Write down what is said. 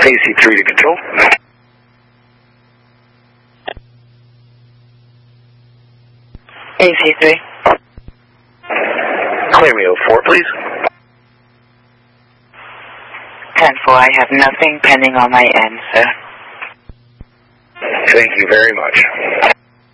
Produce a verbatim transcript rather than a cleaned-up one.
A C three to control. A C three. Clear me oh four, please. ten four, I have nothing pending on my end, sir. Thank you very much.